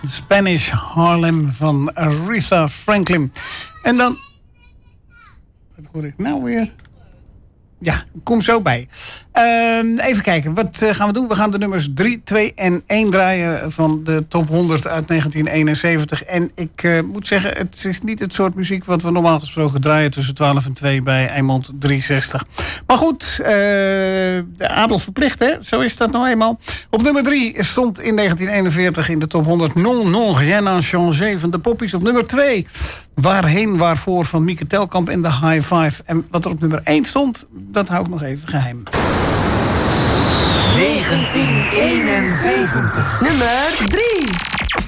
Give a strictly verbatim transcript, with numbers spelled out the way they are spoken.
Spanish Harlem van Aretha Franklin. En dan... Wat hoor ik nou weer? Ja, kom zo bij. Uh, even kijken, wat uh, gaan we doen? We gaan de nummers drie, twee en één draaien van de top honderd uit negentien eenenzeventig. En ik uh, moet zeggen, het is niet het soort muziek wat we normaal gesproken draaien tussen twaalf en twee bij Eimond driehonderdzestig. Maar goed, uh, de adel verplicht, hè? Zo is dat nou eenmaal. Op nummer drie stond in negentien eenenveertig in de top honderd Non, non, rien n'a changé van de Poppies. Op nummer twee, Waarheen, Waarvoor van Mieke Telkamp en de High Five. En wat er op nummer één stond, dat hou ik nog even geheim. negentien eenenzeventig. Nummer drie.